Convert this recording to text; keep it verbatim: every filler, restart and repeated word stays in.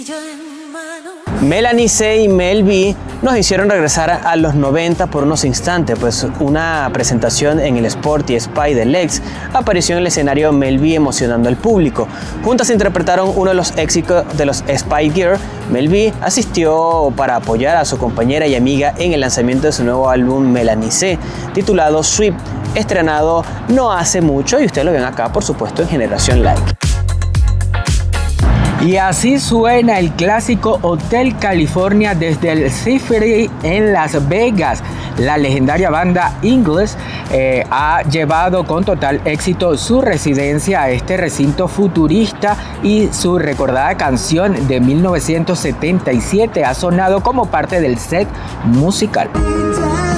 Melanie C y Mel B nos hicieron regresar a los noventa por unos instantes, pues una presentación en el Sporty Spy de Lex apareció en el escenario Mel B emocionando al público. Juntas interpretaron uno de los éxitos de los Spy Girls. Mel B asistió para apoyar a su compañera y amiga en el lanzamiento de su nuevo álbum Melanie C, titulado Sweep, estrenado no hace mucho, y ustedes lo ven acá, por supuesto, en Generación Like. Y así suena el clásico Hotel California desde el Symphony en Las Vegas. La legendaria banda Ingles eh, ha llevado con total éxito su residencia a este recinto futurista, y su recordada canción de mil novecientos setenta y siete ha sonado como parte del set musical.